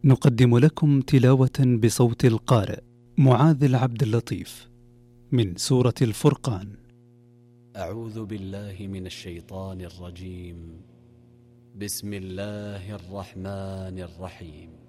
نقدم لكم تلاوة بصوت القارئ معاذ العبد اللطيف من سورة الفرقان. أعوذ بالله من الشيطان الرجيم. بسم الله الرحمن الرحيم.